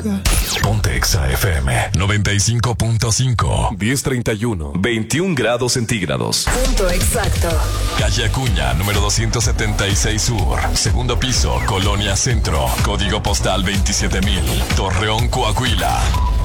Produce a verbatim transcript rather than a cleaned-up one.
Ponte Exa F M noventa y cinco punto cinco. diez treinta y uno. veintiún grados centígrados. Punto exacto. Calle Acuña, número doscientos setenta y seis Sur. Segundo piso, Colonia Centro. Código postal veintisiete mil. Torreón, Coahuila.